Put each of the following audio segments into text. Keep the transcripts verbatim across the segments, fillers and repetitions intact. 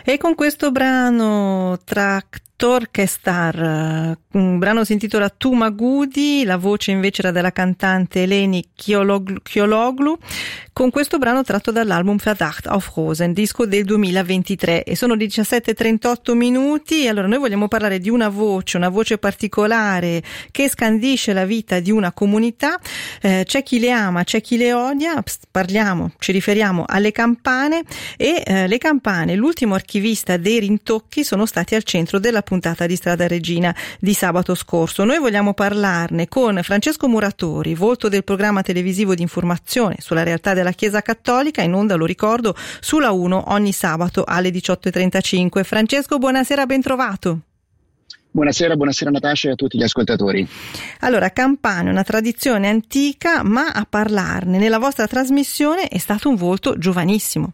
E con questo brano Tractor Star, un brano si intitola Tu Magudi, la voce invece era della cantante Eleni Chiologlu, con questo brano tratto dall'album Verdacht auf Rosen, disco del duemilaventitré, e sono diciassette e trentotto minuti. Allora noi vogliamo parlare di una voce, una voce particolare che scandisce la vita di una comunità, eh, c'è chi le ama, c'è chi le odia, parliamo, ci riferiamo alle campane e eh, le campane, l'ultimo archivista dei rintocchi, sono stati al centro della puntata di Strada Regina di sabato scorso. Noi vogliamo parlarne con Francesco Muratori, volto del programma televisivo di informazione sulla realtà della Chiesa Cattolica, in onda, lo ricordo, sulla uno ogni sabato alle diciotto e trentacinque. Francesco, buonasera, ben trovato. Buonasera, buonasera Natascia e a tutti gli ascoltatori. Allora, campane, una tradizione antica, ma a parlarne nella vostra trasmissione è stato un volto giovanissimo.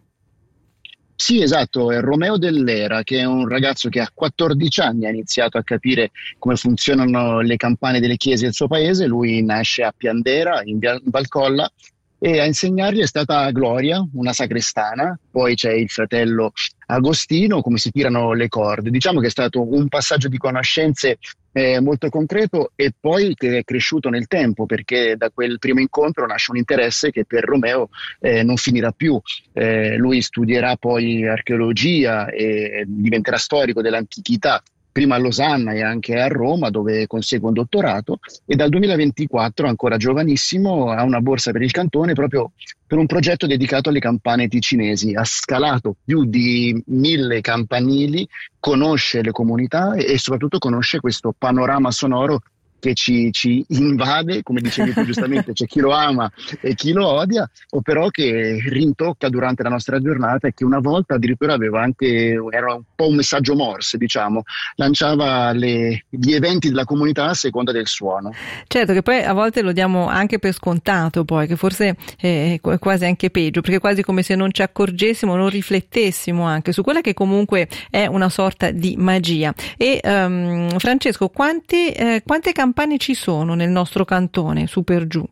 Sì, esatto, è Romeo Dell'Era, che è un ragazzo che a quattordici anni ha iniziato a capire come funzionano le campane delle chiese del suo paese. Lui nasce a Piandera, in Valcolla, e a insegnargli è stata Gloria, una sacrestana. Poi c'è il fratello Agostino, come si tirano le corde. Diciamo che è stato un passaggio di conoscenze eh, molto concreto, e poi che è cresciuto nel tempo, perché da quel primo incontro nasce un interesse che per Romeo eh, non finirà più. Eh, lui studierà poi archeologia e diventerà storico dell'antichità, prima a Losanna e anche a Roma, dove consegue un dottorato, e dal duemilaventiquattro, ancora giovanissimo, ha una borsa per il cantone proprio per un progetto dedicato alle campane ticinesi. Ha scalato più di mille campanili, conosce le comunità e, e soprattutto conosce questo panorama sonoro che ci, ci invade, come dicevi tu giustamente. C'è chi lo ama e chi lo odia, o però che rintocca durante la nostra giornata, e che una volta addirittura aveva anche, era un po' un messaggio Morse, diciamo, lanciava le, gli eventi della comunità a seconda del suono. Certo, che poi a volte lo diamo anche per scontato, poi, che forse è quasi anche peggio, perché quasi come se non ci accorgessimo, non riflettessimo anche su quella che comunque è una sorta di magia. E um, Francesco, quante, eh, quante campane ci sono nel nostro cantone, su per giù?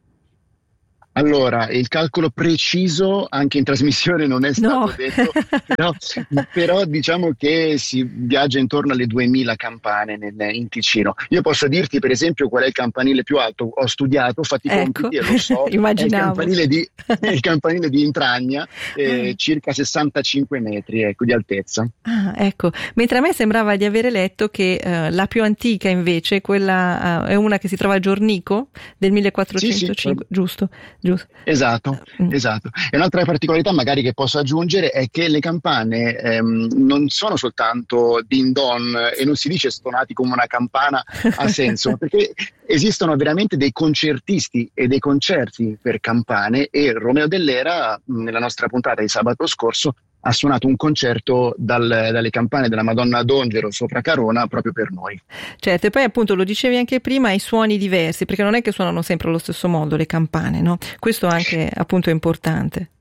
Allora, il calcolo preciso anche in trasmissione non è stato no. detto, però, però diciamo che si viaggia intorno alle duemila campane nel, in Ticino. Io posso dirti per esempio qual è il campanile più alto. Ho studiato, ho fatto i ecco. compiti e lo so. Immaginavo. È il campanile di, è il campanile di Intragna, eh, circa sessantacinque metri, ecco, di altezza. Ah, ecco. Mentre a me sembrava di avere letto che eh, la più antica invece, quella uh, è una che si trova a Giornico del millequattrocentocinque, sì, sì. giusto? Giusto. Esatto, mm. esatto. E un'altra particolarità magari che posso aggiungere è che le campane ehm, non sono soltanto din don, e non si dice stonati come una campana a senso, perché esistono veramente dei concertisti e dei concerti per campane, e Romeo Dell'Era nella nostra puntata di sabato scorso ha suonato un concerto dal, dalle campane della Madonna d'Ongero sopra Carona proprio per noi. Certo, e poi appunto lo dicevi anche prima, i suoni diversi, perché non è che suonano sempre allo stesso modo le campane, no? Questo anche appunto è importante.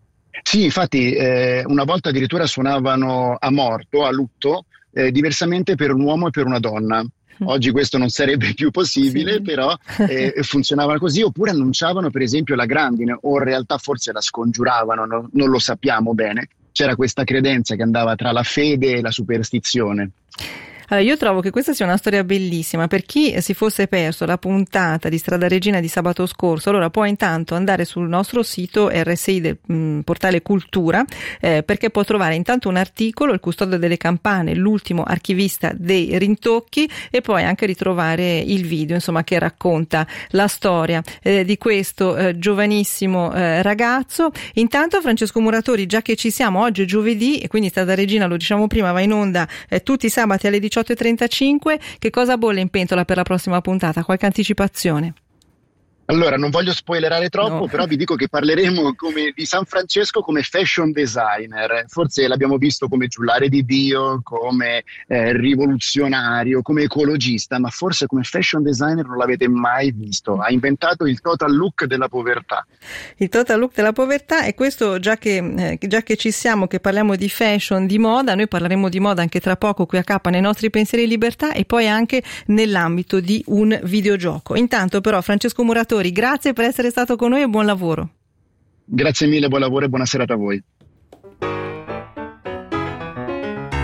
Sì, infatti eh, una volta addirittura suonavano a morto, a lutto, eh, diversamente per un uomo e per una donna. Oggi questo non sarebbe più possibile, sì. però eh, funzionava così. Oppure annunciavano per esempio la grandine, o in realtà forse la scongiuravano, no? Non lo sappiamo bene. C'era questa credenza che andava tra la fede e la superstizione. Allora, io trovo che questa sia una storia bellissima. Per chi si fosse perso la puntata di Strada Regina di sabato scorso, allora può intanto andare sul nostro sito R S I del mh, portale Cultura, eh, perché può trovare intanto un articolo, Il custode delle campane, l'ultimo archivista dei rintocchi, e poi anche ritrovare il video, insomma, che racconta la storia eh, di questo eh, giovanissimo eh, ragazzo. Intanto Francesco Muratori, già che ci siamo, oggi è giovedì e quindi Strada Regina, lo diciamo prima, va in onda eh, tutti i sabati alle diciotto e trentacinque. Che cosa bolle in pentola per la prossima puntata? Qualche anticipazione? Allora, non voglio spoilerare troppo, no. però vi dico che parleremo come di San Francesco come fashion designer. Forse l'abbiamo visto come giullare di Dio, come eh, rivoluzionario, come ecologista, ma forse come fashion designer non l'avete mai visto. Ha inventato il total look della povertà. Il total look della povertà, e questo già che, eh, già che ci siamo, che parliamo di fashion, di moda, noi parleremo di moda anche tra poco qui a K nei nostri pensieri di libertà, e poi anche nell'ambito di un videogioco. Intanto però Francesco Muratori, grazie per essere stato con noi e buon lavoro. Grazie mille, buon lavoro e buona serata a voi.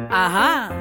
Ah.